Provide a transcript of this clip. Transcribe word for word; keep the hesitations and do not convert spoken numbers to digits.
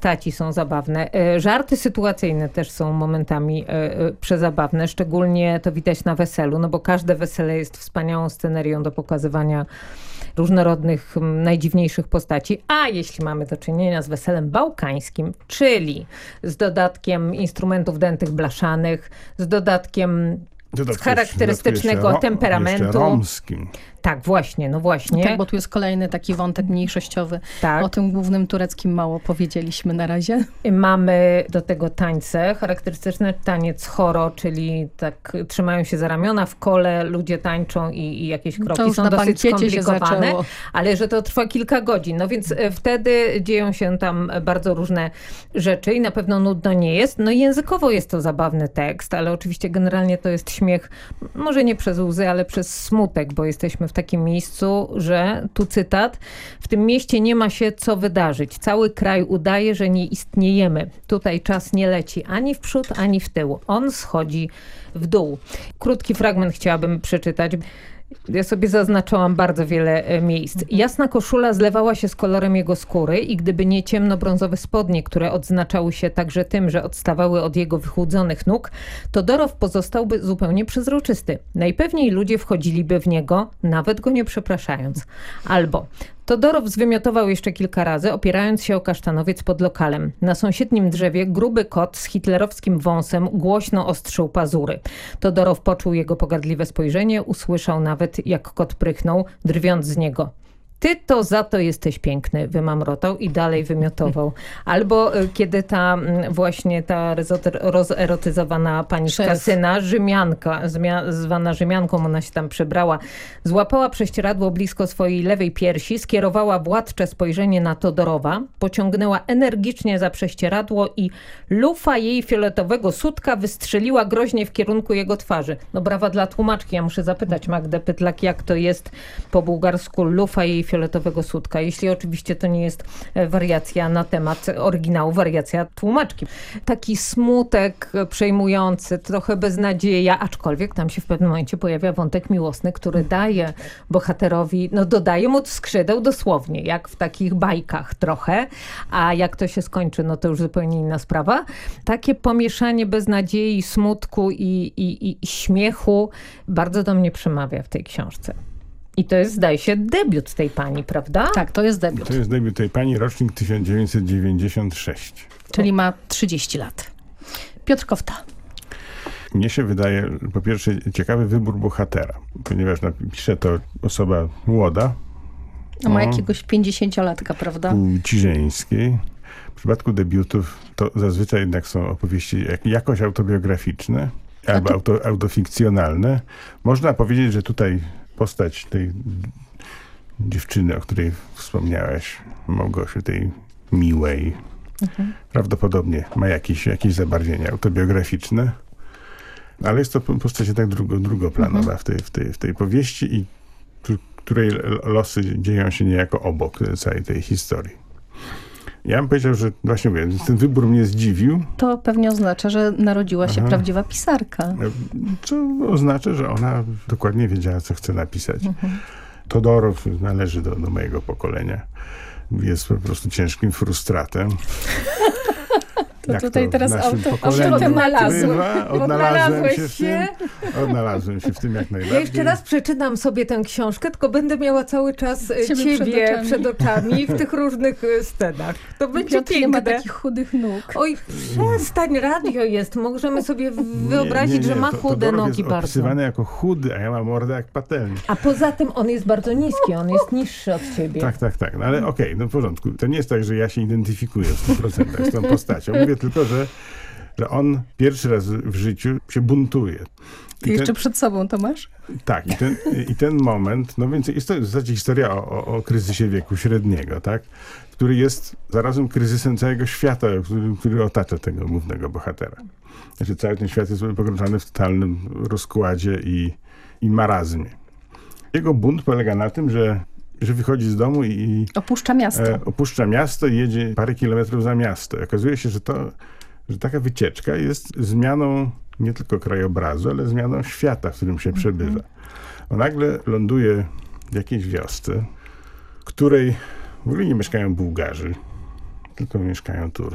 postaci są zabawne. Żarty sytuacyjne też są momentami przezabawne, szczególnie to widać na weselu, no bo każde wesele jest wspaniałą scenerią do pokazywania różnorodnych, najdziwniejszych postaci. A jeśli mamy do czynienia z weselem bałkańskim, czyli z dodatkiem instrumentów dętych blaszanych, z dodatkiem Dodatku, charakterystycznego dodatku temperamentu. Romskim. Tak, właśnie, no właśnie. Tak, bo tu jest kolejny taki wątek mniejszościowy. Tak. O tym głównym tureckim mało powiedzieliśmy na razie. Mamy do tego tańce, charakterystyczny taniec choro, czyli tak trzymają się za ramiona w kole, ludzie tańczą i, i jakieś kroki są dosyć skomplikowane, ale że to trwa kilka godzin. No więc wtedy dzieją się tam bardzo różne rzeczy i na pewno nudno nie jest. No i językowo jest to zabawny tekst, ale oczywiście generalnie to jest śmiech, może nie przez łzy, ale przez smutek, bo jesteśmy w takim miejscu, że, tu cytat, w tym mieście nie ma się co wydarzyć. Cały kraj udaje, że nie istniejemy. Tutaj czas nie leci ani w przód, ani w tył. On schodzi w dół. Krótki fragment chciałabym przeczytać. Ja sobie zaznaczałam bardzo wiele miejsc. Jasna koszula zlewała się z kolorem jego skóry i gdyby nie ciemnobrązowe spodnie, które odznaczały się także tym, że odstawały od jego wychłudzonych nóg, to Dorow pozostałby zupełnie przezroczysty. Najpewniej ludzie wchodziliby w niego, nawet go nie przepraszając. Albo Todorow zwymiotował jeszcze kilka razy, opierając się o kasztanowiec pod lokalem. Na sąsiednim drzewie gruby kot z hitlerowskim wąsem głośno ostrzył pazury. Todorow poczuł jego pogardliwe spojrzenie, usłyszał nawet, jak kot prychnął, drwiąc z niego. Ty to za to jesteś piękny, wymamrotał i dalej wymiotował. Albo kiedy ta właśnie ta rozerotyzowana pani z kasyna, Rzymianka, zwana Rzymianką, ona się tam przebrała, złapała prześcieradło blisko swojej lewej piersi, skierowała władcze spojrzenie na Todorowa, pociągnęła energicznie za prześcieradło i lufa jej fioletowego sutka wystrzeliła groźnie w kierunku jego twarzy. No brawa dla tłumaczki. Ja muszę zapytać Magdę Pytlak, jak to jest po bułgarsku lufa jej fioletowego sutka, jeśli oczywiście to nie jest wariacja na temat oryginału, wariacja tłumaczki. Taki smutek przejmujący, trochę beznadzieja, aczkolwiek tam się w pewnym momencie pojawia wątek miłosny, który daje bohaterowi, no dodaje mu skrzydeł dosłownie, jak w takich bajkach trochę, a jak to się skończy, no to już zupełnie inna sprawa. Takie pomieszanie beznadziei, smutku i, i, i śmiechu bardzo do mnie przemawia w tej książce. I to jest, zdaje się, debiut tej pani, prawda? Tak, to jest debiut. To jest debiut tej pani, rocznik tysiąc dziewięćset dziewięćdziesiąt sześć. Czyli ma trzydzieści lat. Piotr Kofta. Mnie się wydaje, po pierwsze, ciekawy wybór bohatera, ponieważ napisze to osoba młoda. A ma jakiegoś pięćdziesięciolatka, prawda? Płci żeńskiej. W przypadku debiutów to zazwyczaj jednak są opowieści jak, jakoś autobiograficzne albo tu... auto, autofikcjonalne. Można powiedzieć, że tutaj postać tej dziewczyny, o której wspomniałaś, Małgosiu, tej miłej, mhm. prawdopodobnie ma jakieś, jakieś zabarwienia autobiograficzne, ale jest to postać tak drugo, drugoplanowa mhm. w, tej, w, tej, w tej powieści, i której losy dzieją się niejako obok całej tej historii. Ja bym powiedział, że właśnie mówię, ten wybór mnie zdziwił. To pewnie oznacza, że narodziła się Aha. prawdziwa pisarka. Co oznacza, że ona dokładnie wiedziała, co chce napisać. Mhm. Todorow należy do, do mojego pokolenia. Jest po prostu ciężkim frustratem. To jak tutaj to teraz auto odnalazłem. Odnalazłem się w tym. Odnalazłem się w tym jak najbardziej. Ja jeszcze raz przeczytam sobie tę książkę, tylko będę miała cały czas ciebie, ciebie przed, oczami. przed oczami w tych różnych scenach. To będzie Piotr piękne. Nie ma takich chudych nóg. Oj, przestań, radio jest. Możemy sobie wyobrazić, nie, nie, nie. że ma to, chude to nogi jest bardzo. opisywany jako chudy, a ja mam mordę jak patelnia. A poza tym on jest bardzo niski, on jest niższy od ciebie. Tak, tak, tak. No ale okej, okay, no w porządku. To nie jest tak, że ja się identyfikuję w stu procentach z tą postacią. Mówię tylko, że, że on pierwszy raz w życiu się buntuje. Ty jeszcze ten, przed sobą to masz? Tak, i ten, i ten moment, no więc jest to w zasadzie historia o, o, o kryzysie wieku średniego, tak? Który jest zarazem kryzysem całego świata, który, który otacza tego głównego bohatera. Znaczy cały ten świat jest pogrążony w totalnym rozkładzie i, i marazmie. Jego bunt polega na tym, że że wychodzi z domu i opuszcza miasto. E, opuszcza miasto i jedzie parę kilometrów za miasto. I okazuje się, że, to, że taka wycieczka jest zmianą nie tylko krajobrazu, ale zmianą świata, w którym się mm-hmm. przebywa. On nagle ląduje w jakiejś wiosce, w której w ogóle nie mieszkają Bułgarzy, tylko mieszkają Turcy.